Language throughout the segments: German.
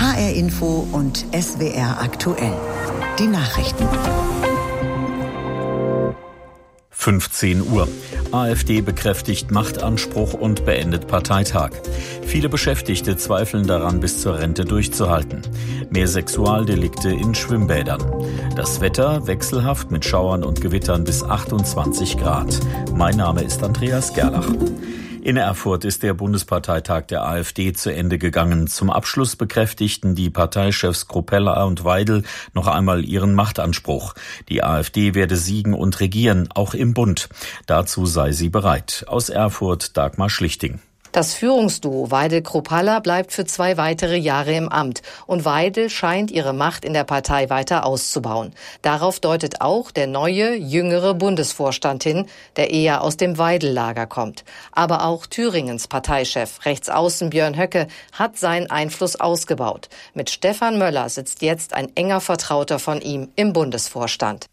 HR Info und SWR aktuell. Die Nachrichten. 15 Uhr. AfD bekräftigt Machtanspruch und beendet Parteitag. Viele Beschäftigte zweifeln daran, bis zur Rente durchzuhalten. Mehr Sexualdelikte in Schwimmbädern. Das Wetter wechselhaft mit Schauern und Gewittern bis 28 Grad. Mein Name ist Andreas Gerlach. In Erfurt ist der Bundesparteitag der AfD zu Ende gegangen. Zum Abschluss bekräftigten die Parteichefs Kropalla und Weidel noch einmal ihren Machtanspruch. Die AfD werde siegen und regieren, auch im Bund. Dazu sei sie bereit. Aus Erfurt Dagmar Schlichting. Das Führungsduo Weidel-Kropalla bleibt für 2 weitere Jahre im Amt und Weidel scheint ihre Macht in der Partei weiter auszubauen. Darauf deutet auch der neue, jüngere Bundesvorstand hin, der eher aus dem Weidel-Lager kommt. Aber auch Thüringens Parteichef, Rechtsaußen Björn Höcke, hat seinen Einfluss ausgebaut. Mit Stefan Möller sitzt jetzt ein enger Vertrauter von ihm im Bundesvorstand.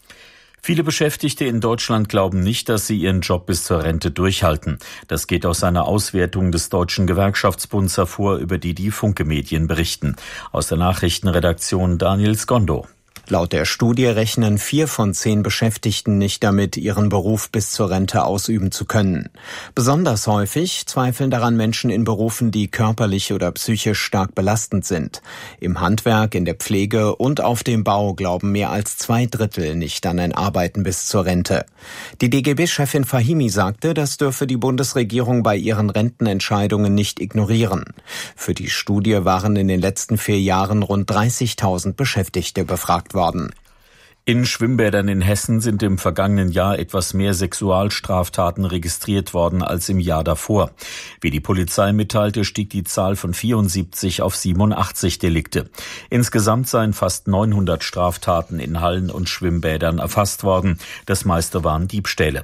Viele Beschäftigte in Deutschland glauben nicht, dass sie ihren Job bis zur Rente durchhalten. Das geht aus einer Auswertung des Deutschen Gewerkschaftsbunds hervor, über die Funke Medien berichten. Aus der Nachrichtenredaktion Daniel Skondo. Laut der Studie rechnen 4 von 10 Beschäftigten nicht damit, ihren Beruf bis zur Rente ausüben zu können. Besonders häufig zweifeln daran Menschen in Berufen, die körperlich oder psychisch stark belastend sind. Im Handwerk, in der Pflege und auf dem Bau glauben mehr als 2/3 nicht an ein Arbeiten bis zur Rente. Die DGB-Chefin Fahimi sagte, das dürfe die Bundesregierung bei ihren Rentenentscheidungen nicht ignorieren. Für die Studie waren in den letzten 4 Jahren rund 30.000 Beschäftigte befragt worden. In Schwimmbädern in Hessen sind im vergangenen Jahr etwas mehr Sexualstraftaten registriert worden als im Jahr davor. Wie die Polizei mitteilte, stieg die Zahl von 74 auf 87 Delikte. Insgesamt seien fast 900 Straftaten in Hallen und Schwimmbädern erfasst worden. Das meiste waren Diebstähle.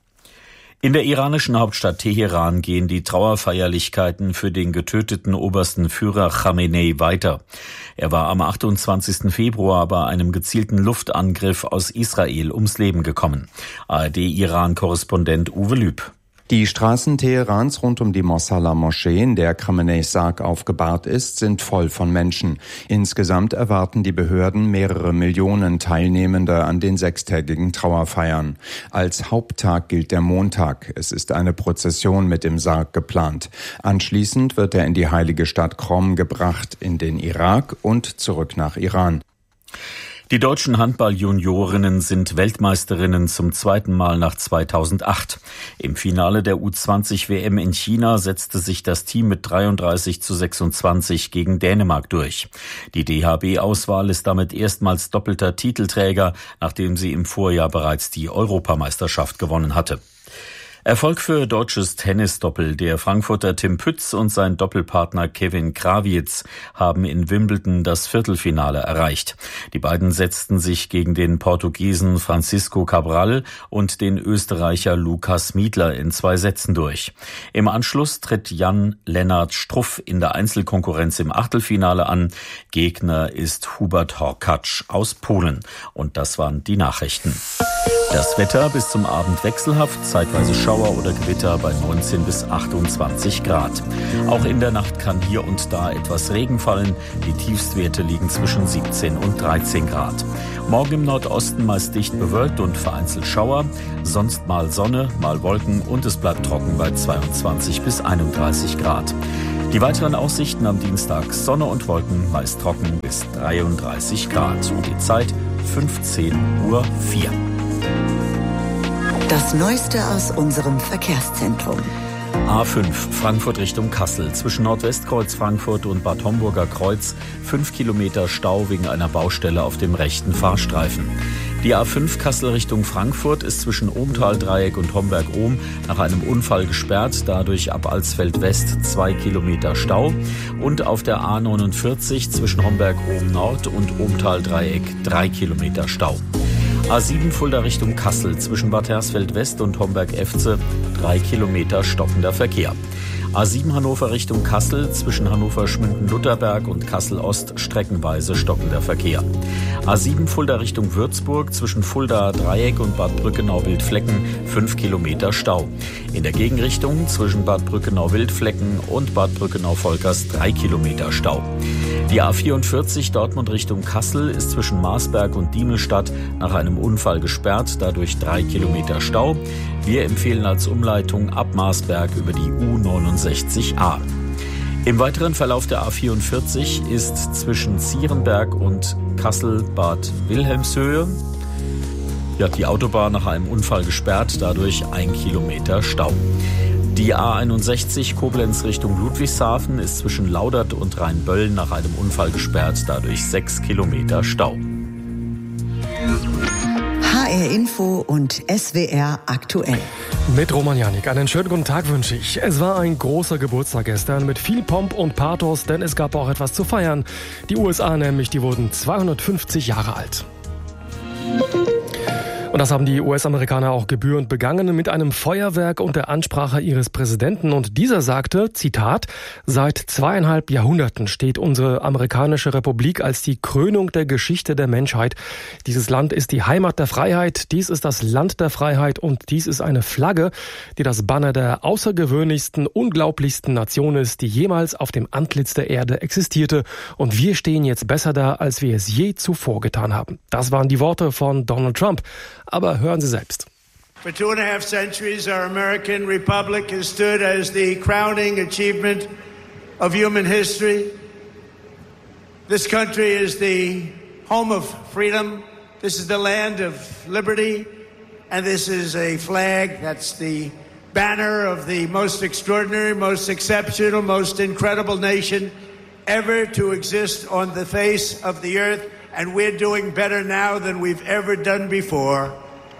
In der iranischen Hauptstadt Teheran gehen die Trauerfeierlichkeiten für den getöteten obersten Führer Khamenei weiter. Er war am 28. Februar bei einem gezielten Luftangriff aus Israel ums Leben gekommen. ARD-Iran-Korrespondent Uwe Lüb. Die Straßen Teherans rund um die Mosalla-Moschee, in der Khameneis Sarg aufgebahrt ist, sind voll von Menschen. Insgesamt erwarten die Behörden mehrere Millionen Teilnehmende an den 6-tägigen Trauerfeiern. Als Haupttag gilt der Montag. Es ist eine Prozession mit dem Sarg geplant. Anschließend wird er in die heilige Stadt Qom gebracht, in den Irak und zurück nach Iran. Die deutschen Handball-Juniorinnen sind Weltmeisterinnen zum 2. Mal nach 2008. Im Finale der U20-WM in China setzte sich das Team mit 33:26 gegen Dänemark durch. Die DHB-Auswahl ist damit erstmals doppelter Titelträger, nachdem sie im Vorjahr bereits die Europameisterschaft gewonnen hatte. Erfolg für deutsches Tennisdoppel. Der Frankfurter Tim Pütz und sein Doppelpartner Kevin Krawietz haben in Wimbledon das Viertelfinale erreicht. Die beiden setzten sich gegen den Portugiesen Francisco Cabral und den Österreicher Lukas Miedler in 2 Sätzen durch. Im Anschluss tritt Jan-Lennart Struff in der Einzelkonkurrenz im Achtelfinale an. Gegner ist Hubert Horkacz aus Polen. Und das waren die Nachrichten. Das Wetter bis zum Abend wechselhaft, zeitweise Schauer oder Gewitter bei 19 bis 28 Grad. Auch in der Nacht kann hier und da etwas Regen fallen. Die Tiefstwerte liegen zwischen 17 und 13 Grad. Morgen im Nordosten meist dicht bewölkt und vereinzelt Schauer. Sonst mal Sonne, mal Wolken und es bleibt trocken bei 22 bis 31 Grad. Die weiteren Aussichten am Dienstag: Sonne und Wolken, meist trocken bis 33 Grad. Und die Zeit 15:04 Uhr. Das Neueste aus unserem Verkehrszentrum. A5 Frankfurt Richtung Kassel. Zwischen Nordwestkreuz Frankfurt und Bad Homburger Kreuz 5 Kilometer Stau wegen einer Baustelle auf dem rechten Fahrstreifen. Die A5 Kassel Richtung Frankfurt ist zwischen Ohmtal-Dreieck und Homberg-Ohm nach einem Unfall gesperrt. Dadurch ab Alsfeld West 2 Kilometer Stau. Und auf der A49 zwischen Homberg-Ohm Nord und Ohmtal-Dreieck 3 Kilometer Stau. A7 Fulda Richtung Kassel zwischen Bad Hersfeld West und Homberg-Efze 3 Kilometer stockender Verkehr. A7 Hannover Richtung Kassel, zwischen Hannover-Schmünden-Lutherberg und Kassel-Ost streckenweise stockender Verkehr. A7 Fulda Richtung Würzburg, zwischen Fulda Dreieck und Bad Brückenau-Wildflecken 5 Kilometer Stau. In der Gegenrichtung zwischen Bad Brückenau-Wildflecken und Bad Brückenau-Volkers 3 Kilometer Stau. Die A44 Dortmund Richtung Kassel ist zwischen Marsberg und Diemelstadt nach einem Unfall gesperrt, dadurch 3 Kilometer Stau. Wir empfehlen als Umleitung ab Marsberg über die U69a. Im weiteren Verlauf der A44 ist zwischen Zierenberg und Kassel-Bad Wilhelmshöhe die Autobahn nach einem Unfall gesperrt, dadurch 1 Kilometer Stau. Die A61 Koblenz Richtung Ludwigshafen ist zwischen Laudert und Rheinbölln nach einem Unfall gesperrt, dadurch 6 Kilometer Stau. HR Info und SWR aktuell. Mit Roman Janik einen schönen guten Tag wünsche ich. Es war ein großer Geburtstag gestern mit viel Pomp und Pathos, denn es gab auch etwas zu feiern. Die USA nämlich, die wurden 250 Jahre alt. Und das haben die US-Amerikaner auch gebührend begangen mit einem Feuerwerk und der Ansprache ihres Präsidenten. Und dieser sagte, Zitat, seit 2,5 Jahrhunderten steht unsere amerikanische Republik als die Krönung der Geschichte der Menschheit. Dieses Land ist die Heimat der Freiheit, dies ist das Land der Freiheit und dies ist eine Flagge, die das Banner der außergewöhnlichsten, unglaublichsten Nation ist, die jemals auf dem Antlitz der Erde existierte. Und wir stehen jetzt besser da, als wir es je zuvor getan haben. Das waren die Worte von Donald Trump. Aber hören Sie selbst. For 2.5 centuries, our American Republic has stood as the crowning achievement of human history. This country is the home of freedom. This is the land of liberty. And this is a flag that's the banner of the most extraordinary, most exceptional, most incredible nation ever to exist on the face of the earth. And we're doing better now than we've ever done before.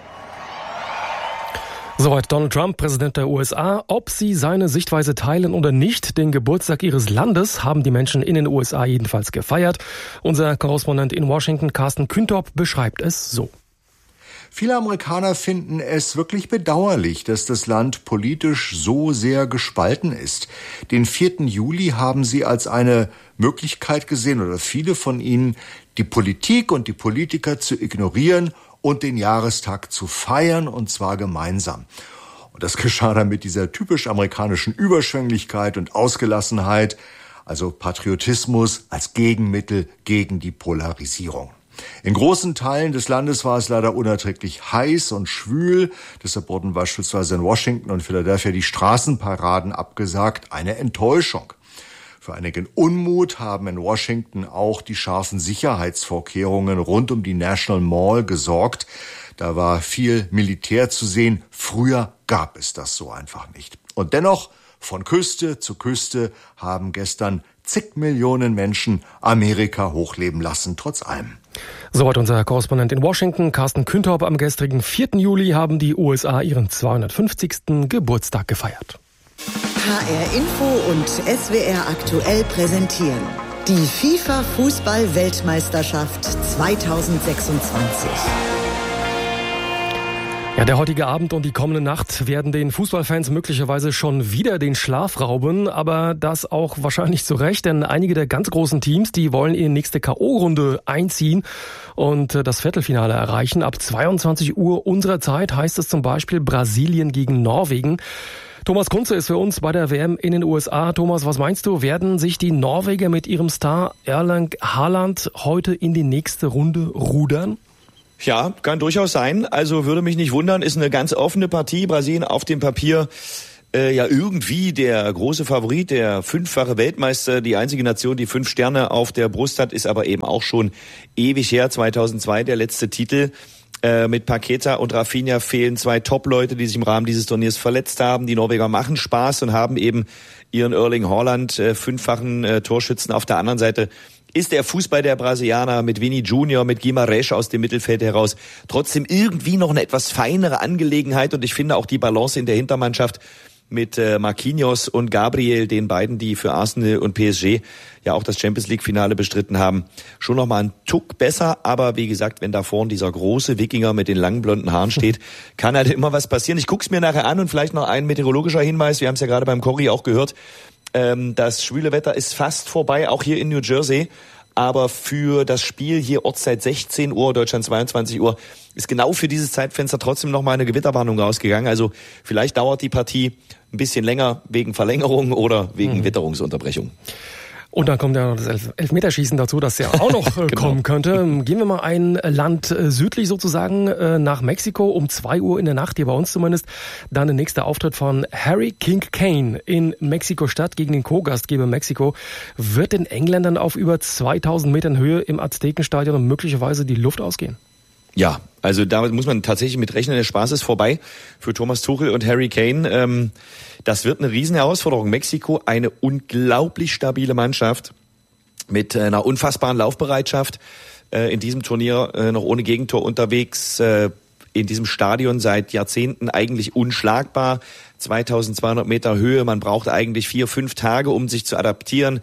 Soweit Donald Trump, Präsident der USA. Ob sie seine Sichtweise teilen oder nicht, den Geburtstag ihres Landes haben die Menschen in den USA jedenfalls gefeiert. Unser Korrespondent in Washington, Carsten Küntop, beschreibt es so. Viele Amerikaner finden es wirklich bedauerlich, dass das Land politisch so sehr gespalten ist. Den 4. Juli haben sie als eine Möglichkeit gesehen, oder viele von ihnen, die Politik und die Politiker zu ignorieren und den Jahrestag zu feiern, und zwar gemeinsam. Und das geschah dann mit dieser typisch amerikanischen Überschwänglichkeit und Ausgelassenheit, also Patriotismus als Gegenmittel gegen die Polarisierung. In großen Teilen des Landes war es leider unerträglich heiß und schwül. Deshalb wurden beispielsweise in Washington und Philadelphia die Straßenparaden abgesagt. Eine Enttäuschung. Für einigen Unmut haben in Washington auch die scharfen Sicherheitsvorkehrungen rund um die National Mall gesorgt. Da war viel Militär zu sehen. Früher gab es das so einfach nicht. Und dennoch, von Küste zu Küste haben gestern zig Millionen Menschen Amerika hochleben lassen, trotz allem. Soweit unser Korrespondent in Washington, Carsten Küntop. Am gestrigen 4. Juli haben die USA ihren 250. Geburtstag gefeiert. HR Info und SWR aktuell präsentieren die FIFA-Fußball-Weltmeisterschaft 2026. Ja, der heutige Abend und die kommende Nacht werden den Fußballfans möglicherweise schon wieder den Schlaf rauben, aber das auch wahrscheinlich zu Recht, denn einige der ganz großen Teams, die wollen in die nächste K.O.-Runde einziehen und das Viertelfinale erreichen. Ab 22 Uhr unserer Zeit heißt es zum Beispiel Brasilien gegen Norwegen. Thomas Kunze ist für uns bei der WM in den USA. Thomas, was meinst du, werden sich die Norweger mit ihrem Star Erling Haaland heute in die nächste Runde rudern? Ja, kann durchaus sein. Also würde mich nicht wundern, ist eine ganz offene Partie. Brasilien auf dem Papier irgendwie der große Favorit, der 5-fache Weltmeister, die einzige Nation, die 5 Sterne auf der Brust hat, ist aber eben auch schon ewig her, 2002 der letzte Titel. Mit Paqueta und Rafinha fehlen 2 Top-Leute, die sich im Rahmen dieses Turniers verletzt haben. Die Norweger machen Spaß und haben eben ihren Erling Haaland, 5-fachen Torschützen. Auf der anderen Seite ist der Fußball der Brasilianer mit Vini Junior, mit Guimarães aus dem Mittelfeld heraus trotzdem irgendwie noch eine etwas feinere Angelegenheit. Und ich finde auch die Balance in der Hintermannschaft mit Marquinhos und Gabriel, den beiden, die für Arsenal und PSG ja auch das Champions-League-Finale bestritten haben, schon noch mal einen Tuck besser. Aber wie gesagt, wenn da vorne dieser große Wikinger mit den langen blonden Haaren steht, kann halt immer was passieren. Ich guck's mir nachher an und vielleicht noch ein meteorologischer Hinweis. Wir haben es ja gerade beim Corrie auch gehört. Das schwüle Wetter ist fast vorbei, auch hier in New Jersey. Aber für das Spiel hier Ortszeit 16 Uhr, Deutschland 22 Uhr, ist genau für dieses Zeitfenster trotzdem noch mal eine Gewitterwarnung rausgegangen. Also vielleicht dauert die Partie ein bisschen länger wegen Verlängerung oder wegen Witterungsunterbrechung. Und dann kommt ja noch das Elfmeterschießen dazu, das ja auch noch genau. kommen könnte. Gehen wir mal ein Land südlich sozusagen nach Mexiko um 2 Uhr in der Nacht, hier bei uns zumindest. Dann der nächste Auftritt von Harry King Kane in Mexiko-Stadt gegen den Co-Gastgeber Mexiko. Wird den Engländern auf über 2000 Metern Höhe im Aztekenstadion möglicherweise die Luft ausgehen? Ja, also damit muss man tatsächlich mit rechnen, der Spaß ist vorbei für Thomas Tuchel und Harry Kane. Das wird eine riesen Herausforderung. Mexiko, eine unglaublich stabile Mannschaft mit einer unfassbaren Laufbereitschaft. In diesem Turnier noch ohne Gegentor unterwegs. In diesem Stadion seit Jahrzehnten eigentlich unschlagbar. 2200 Meter Höhe. Man braucht eigentlich 4-5 Tage, um sich zu adaptieren.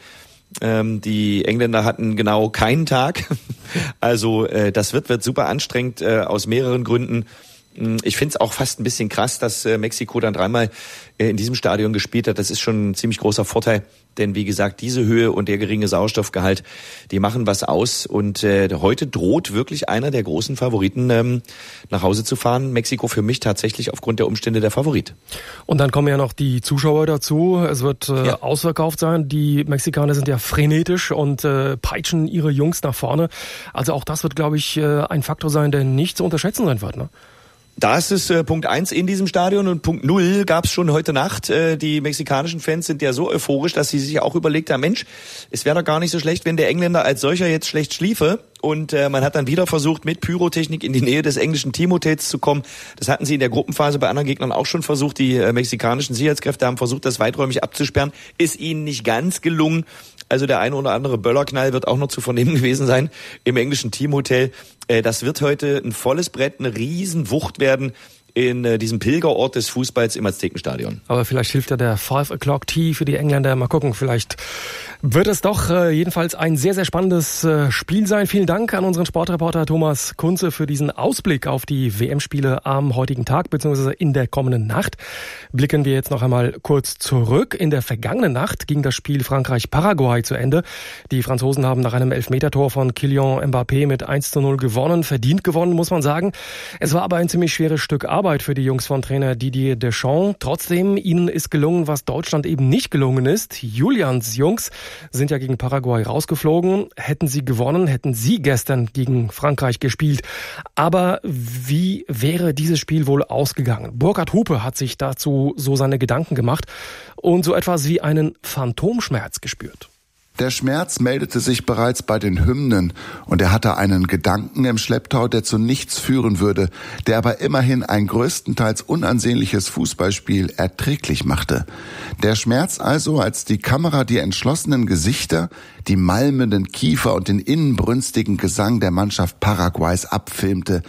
Die Engländer hatten genau keinen Tag. Also das wird super anstrengend aus mehreren Gründen. Ich finde es auch fast ein bisschen krass, dass Mexiko dann 3-mal in diesem Stadion gespielt hat. Das ist schon ein ziemlich großer Vorteil, denn wie gesagt, diese Höhe und der geringe Sauerstoffgehalt, die machen was aus. Und heute droht wirklich einer der großen Favoriten nach Hause zu fahren. Mexiko für mich tatsächlich aufgrund der Umstände der Favorit. Und dann kommen ja noch die Zuschauer dazu. Es wird ausverkauft sein. Die Mexikaner sind ja frenetisch und peitschen ihre Jungs nach vorne. Also auch das wird, glaube ich, ein Faktor sein, der nicht zu unterschätzen sein wird, ne? Das ist Punkt 1 in diesem Stadion und Punkt 0 gab es schon heute Nacht. Die mexikanischen Fans sind ja so euphorisch, dass sie sich auch überlegt haben, Mensch, es wäre doch gar nicht so schlecht, wenn der Engländer als solcher jetzt schlecht schliefe. Und man hat dann wieder versucht, mit Pyrotechnik in die Nähe des englischen Teamhotels zu kommen. Das hatten sie in der Gruppenphase bei anderen Gegnern auch schon versucht. Die mexikanischen Sicherheitskräfte haben versucht, das weiträumig abzusperren. Ist ihnen nicht ganz gelungen. Also der eine oder andere Böllerknall wird auch noch zu vernehmen gewesen sein im englischen Teamhotel. Das wird heute ein volles Brett, eine Riesenwucht werden in diesem Pilgerort des Fußballs im Aztekenstadion. Aber vielleicht hilft ja der 5 o'clock Tea für die Engländer. Mal gucken, vielleicht wird es doch jedenfalls ein sehr, sehr spannendes Spiel sein. Vielen Dank an unseren Sportreporter Thomas Kunze für diesen Ausblick auf die WM-Spiele am heutigen Tag bzw. in der kommenden Nacht. Blicken wir jetzt noch einmal kurz zurück. In der vergangenen Nacht ging das Spiel Frankreich-Paraguay zu Ende. Die Franzosen haben nach einem Elfmetertor von Kylian Mbappé mit 1:0 gewonnen. Verdient gewonnen, muss man sagen. Es war aber ein ziemlich schweres Stück Arbeit für die Jungs von Trainer Didier Deschamps. Trotzdem, ihnen ist gelungen, was Deutschland eben nicht gelungen ist. Julians Jungs sind ja gegen Paraguay rausgeflogen. Hätten sie gewonnen, hätten sie gestern gegen Frankreich gespielt. Aber wie wäre dieses Spiel wohl ausgegangen? Burkhard Hupe hat sich dazu so seine Gedanken gemacht und so etwas wie einen Phantomschmerz gespürt. Der Schmerz meldete sich bereits bei den Hymnen und er hatte einen Gedanken im Schlepptau, der zu nichts führen würde, der aber immerhin ein größtenteils unansehnliches Fußballspiel erträglich machte. Der Schmerz also, als die Kamera die entschlossenen Gesichter, die malmenden Kiefer und den inbrünstigen Gesang der Mannschaft Paraguays abfilmte.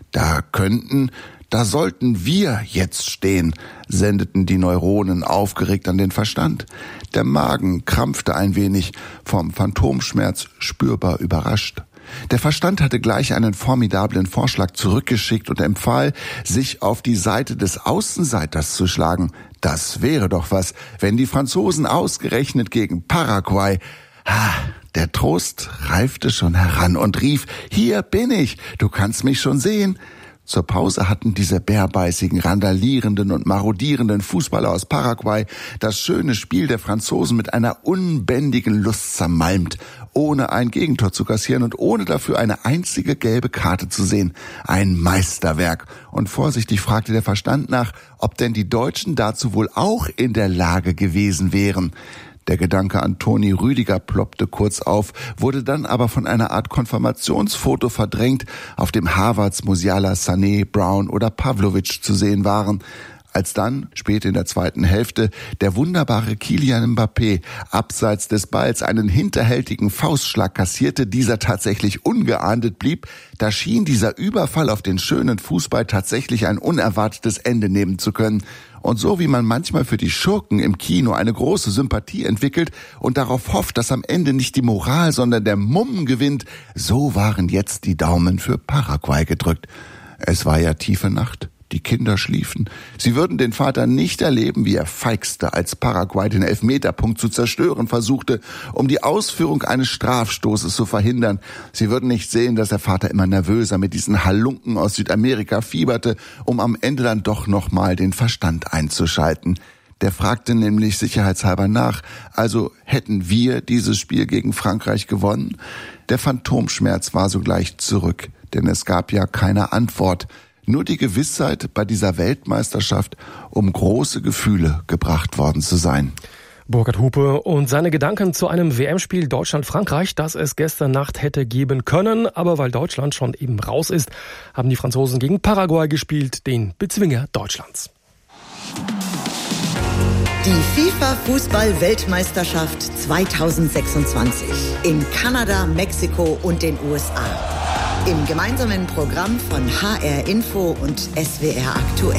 Da sollten wir jetzt stehen, sendeten die Neuronen aufgeregt an den Verstand. Der Magen krampfte ein wenig, vom Phantomschmerz spürbar überrascht. Der Verstand hatte gleich einen formidablen Vorschlag zurückgeschickt und empfahl, sich auf die Seite des Außenseiters zu schlagen. Das wäre doch was, wenn die Franzosen ausgerechnet gegen Paraguay... Der Trost reifte schon heran und rief, hier bin ich, du kannst mich schon sehen. Zur Pause hatten diese bärbeißigen, randalierenden und marodierenden Fußballer aus Paraguay das schöne Spiel der Franzosen mit einer unbändigen Lust zermalmt, ohne ein Gegentor zu kassieren und ohne dafür eine einzige gelbe Karte zu sehen. Ein Meisterwerk. Und vorsichtig fragte der Verstand nach, ob denn die Deutschen dazu wohl auch in der Lage gewesen wären. Der Gedanke an Toni Rüdiger ploppte kurz auf, wurde dann aber von einer Art Konfirmationsfoto verdrängt, auf dem Havertz, Musiala, Sané, Brown oder Pavlovic zu sehen waren. Als dann, spät in der zweiten Hälfte, der wunderbare Kylian Mbappé abseits des Balls einen hinterhältigen Faustschlag kassierte, dieser tatsächlich ungeahndet blieb, da schien dieser Überfall auf den schönen Fußball tatsächlich ein unerwartetes Ende nehmen zu können. Und so wie man manchmal für die Schurken im Kino eine große Sympathie entwickelt und darauf hofft, dass am Ende nicht die Moral, sondern der Mumm gewinnt, so waren jetzt die Daumen für Paraguay gedrückt. Es war ja tiefe Nacht. Die Kinder schliefen. Sie würden den Vater nicht erleben, wie er feigste, als Paraguay den Elfmeterpunkt zu zerstören versuchte, um die Ausführung eines Strafstoßes zu verhindern. Sie würden nicht sehen, dass der Vater immer nervöser mit diesen Halunken aus Südamerika fieberte, um am Ende dann doch nochmal den Verstand einzuschalten. Der fragte nämlich sicherheitshalber nach, also hätten wir dieses Spiel gegen Frankreich gewonnen? Der Phantomschmerz war sogleich zurück, denn es gab ja keine Antwort. Nur die Gewissheit, bei dieser Weltmeisterschaft um große Gefühle gebracht worden zu sein. Burkhard Hupe und seine Gedanken zu einem WM-Spiel Deutschland-Frankreich, das es gestern Nacht hätte geben können. Aber weil Deutschland schon eben raus ist, haben die Franzosen gegen Paraguay gespielt, den Bezwinger Deutschlands. Die FIFA-Fußball-Weltmeisterschaft 2026 in Kanada, Mexiko und den USA. Im gemeinsamen Programm von HR Info und SWR Aktuell.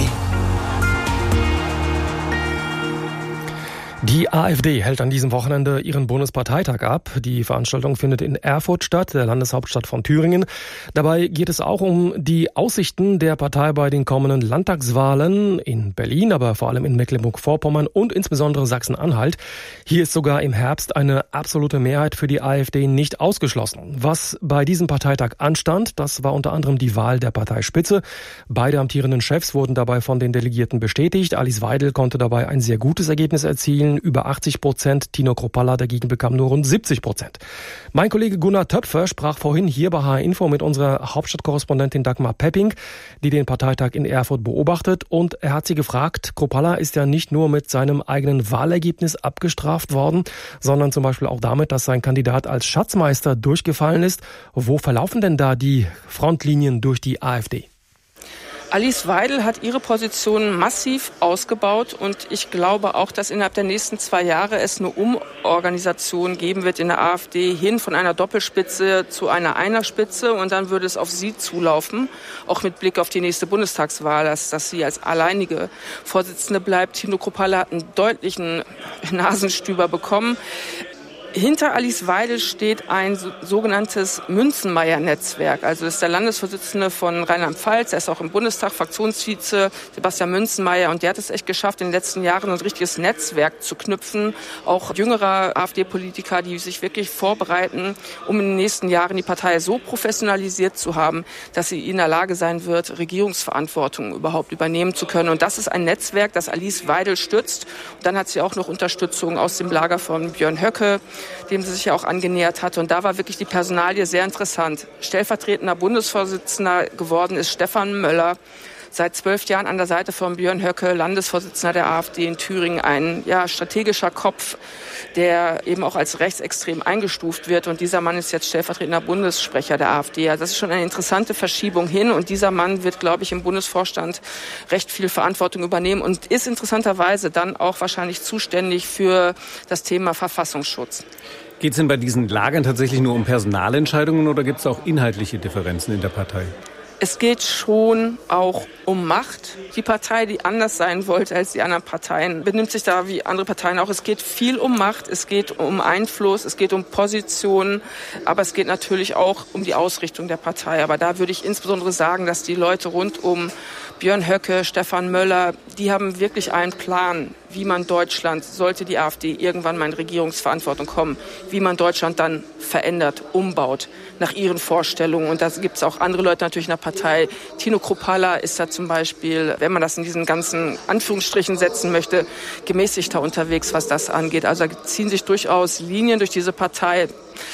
Die AfD hält an diesem Wochenende ihren Bundesparteitag ab. Die Veranstaltung findet in Erfurt statt, der Landeshauptstadt von Thüringen. Dabei geht es auch um die Aussichten der Partei bei den kommenden Landtagswahlen in Berlin, aber vor allem in Mecklenburg-Vorpommern und insbesondere Sachsen-Anhalt. Hier ist sogar im Herbst eine absolute Mehrheit für die AfD nicht ausgeschlossen. Was bei diesem Parteitag anstand, das war unter anderem die Wahl der Parteispitze. Beide amtierenden Chefs wurden dabei von den Delegierten bestätigt. Alice Weidel konnte dabei ein sehr gutes Ergebnis erzielen. Über 80%. Tino Kruppalla dagegen bekam nur rund 70%. Mein Kollege Gunnar Töpfer sprach vorhin hier bei HR Info mit unserer Hauptstadtkorrespondentin Dagmar Pepping, die den Parteitag in Erfurt beobachtet. Und er hat sie gefragt, Kruppalla ist ja nicht nur mit seinem eigenen Wahlergebnis abgestraft worden, sondern zum Beispiel auch damit, dass sein Kandidat als Schatzmeister durchgefallen ist. Wo verlaufen denn da die Frontlinien durch die AfD? Alice Weidel hat ihre Position massiv ausgebaut und ich glaube auch, dass innerhalb der nächsten 2 Jahre es eine Umorganisation geben wird in der AfD hin von einer Doppelspitze zu einer Einerspitze und dann würde es auf sie zulaufen, auch mit Blick auf die nächste Bundestagswahl, dass sie als alleinige Vorsitzende bleibt. Tino Kruppalla hat einen deutlichen Nasenstüber bekommen. Hinter Alice Weidel steht ein sogenanntes Münzenmaier-Netzwerk. Also das ist der Landesvorsitzende von Rheinland-Pfalz, er ist auch im Bundestag Fraktionsvize, Sebastian Münzenmaier. Und der hat es echt geschafft, in den letzten Jahren ein richtiges Netzwerk zu knüpfen. Auch jüngere AfD-Politiker, die sich wirklich vorbereiten, um in den nächsten Jahren die Partei so professionalisiert zu haben, dass sie in der Lage sein wird, Regierungsverantwortung überhaupt übernehmen zu können. Und das ist ein Netzwerk, das Alice Weidel stützt. Und dann hat sie auch noch Unterstützung aus dem Lager von Björn Höcke, dem sie sich ja auch angenähert hatte. Und da war wirklich die Personalie sehr interessant. Stellvertretender Bundesvorsitzender geworden ist Stefan Möller. Seit 12 Jahren an der Seite von Björn Höcke, Landesvorsitzender der AfD in Thüringen, ein strategischer Kopf, der eben auch als rechtsextrem eingestuft wird. Und dieser Mann ist jetzt stellvertretender Bundessprecher der AfD. Also das ist schon eine interessante Verschiebung hin. Und dieser Mann wird, glaube ich, im Bundesvorstand recht viel Verantwortung übernehmen und ist interessanterweise dann auch wahrscheinlich zuständig für das Thema Verfassungsschutz. Geht es denn bei diesen Lagern tatsächlich nur um Personalentscheidungen oder gibt es auch inhaltliche Differenzen in der Partei? Es geht schon auch um Macht. Die Partei, die anders sein wollte als die anderen Parteien, benimmt sich da wie andere Parteien auch. Es geht viel um Macht, es geht um Einfluss, es geht um Positionen, aber es geht natürlich auch um die Ausrichtung der Partei. Aber da würde ich insbesondere sagen, dass die Leute rund um Björn Höcke, Stefan Möller, die haben wirklich einen Plan, wie man Deutschland, sollte die AfD irgendwann mal in Regierungsverantwortung kommen, wie man Deutschland dann verändert, umbaut, nach ihren Vorstellungen. Und da gibt es auch andere Leute natürlich in der Partei. Tino Kruppalla ist da zum Beispiel, wenn man das in diesen ganzen Anführungsstrichen setzen möchte, gemäßigter unterwegs, was das angeht. Also da ziehen sich durchaus Linien durch diese Partei.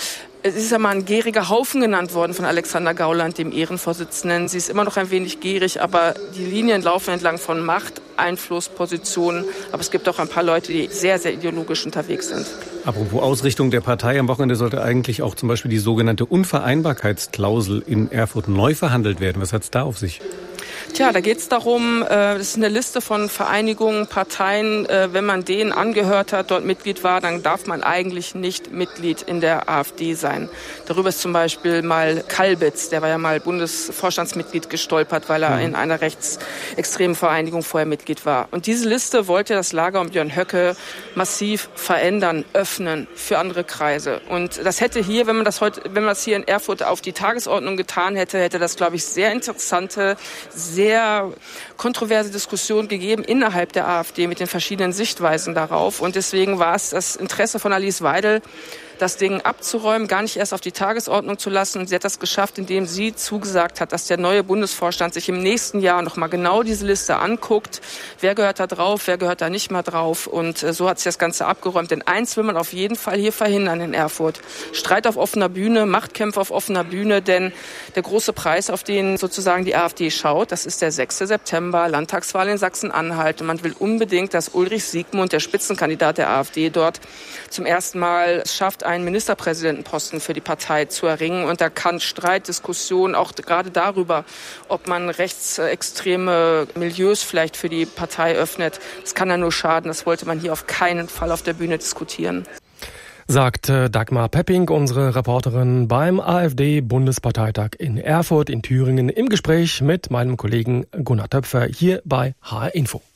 Es ist ja mal ein gieriger Haufen genannt worden von Alexander Gauland, dem Ehrenvorsitzenden. Sie ist immer noch ein wenig gierig, aber die Linien laufen entlang von Macht, Einfluss, Positionen. Aber es gibt auch ein paar Leute, die sehr, sehr ideologisch unterwegs sind. Apropos Ausrichtung der Partei, am Wochenende sollte eigentlich auch zum Beispiel die sogenannte Unvereinbarkeitsklausel in Erfurt neu verhandelt werden. Was hat es da auf sich? Da geht es darum, das ist eine Liste von Vereinigungen, Parteien. Wenn man denen angehört hat, dort Mitglied war, dann darf man eigentlich nicht Mitglied in der AfD sein. Darüber ist zum Beispiel mal Kalbitz, der war ja mal Bundesvorstandsmitglied, gestolpert, weil er in einer rechtsextremen Vereinigung vorher Mitglied war. Und diese Liste wollte das Lager um Björn Höcke massiv verändern, öffnen für andere Kreise. Und das hätte hier, wenn man das hier in Erfurt auf die Tagesordnung getan hätte, hätte das, glaube ich, sehr interessante, sehr kontroverse Diskussionen gegeben innerhalb der AfD mit den verschiedenen Sichtweisen darauf. Und deswegen war es das Interesse von Alice Weidel, das Ding abzuräumen, gar nicht erst auf die Tagesordnung zu lassen. Und sie hat das geschafft, indem sie zugesagt hat, dass der neue Bundesvorstand sich im nächsten Jahr noch mal genau diese Liste anguckt. Wer gehört da drauf, wer gehört da nicht mehr drauf? Und so hat sich das Ganze abgeräumt. Denn eins will man auf jeden Fall hier verhindern in Erfurt. Streit auf offener Bühne, Machtkämpfe auf offener Bühne. Denn der große Preis, auf den sozusagen die AfD schaut, das ist der 6. September, Landtagswahl in Sachsen-Anhalt. Und man will unbedingt, dass Ulrich Siegmund, der Spitzenkandidat der AfD dort, zum ersten Mal es schafft, einen Ministerpräsidentenposten für die Partei zu erringen. Und da kann Streit, Diskussion auch gerade darüber, ob man rechtsextreme Milieus vielleicht für die Partei öffnet, das kann ja nur schaden. Das wollte man hier auf keinen Fall auf der Bühne diskutieren. Sagt Dagmar Pepping, unsere Reporterin beim AfD-Bundesparteitag in Erfurt in Thüringen im Gespräch mit meinem Kollegen Gunnar Töpfer hier bei HR Info.